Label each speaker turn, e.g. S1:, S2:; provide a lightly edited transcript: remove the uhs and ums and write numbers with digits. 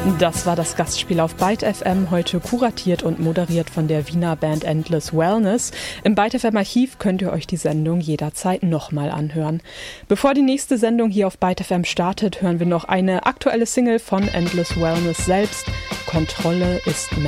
S1: Das war das Gastspiel auf Byte FM, heute kuratiert und moderiert von der Wiener Band Endless Wellness. Im Byte FM Archiv könnt ihr euch die Sendung jederzeit nochmal anhören. Bevor die nächste Sendung hier auf Byte FM startet, hören wir noch eine aktuelle Single von Endless Wellness selbst. Kontrolle ist